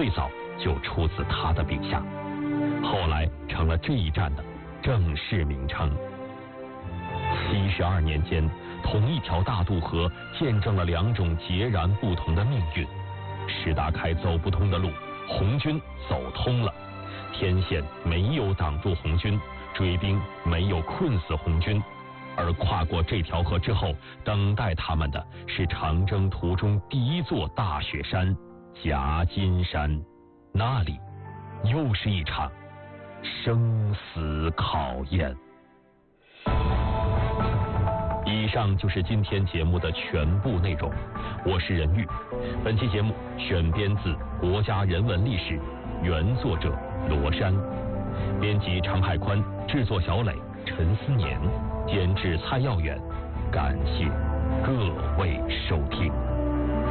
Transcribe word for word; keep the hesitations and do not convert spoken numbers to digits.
最早就出自他的笔下，后来成了这一站的正式名称。七十二年间，同一条大渡河见证了两种截然不同的命运。石达开走不通的路，红军走通了。天线没有挡住红军，追兵没有困死红军，而跨过这条河之后，等待他们的是长征途中第一座大雪山夹金山，那里又是一场生死考验。以上就是今天节目的全部内容，我是任玉。本期节目选编自《国家人文历史》，原作者罗山，编辑常海宽，制作小磊、陈思年，监制蔡耀远。感谢各位收听。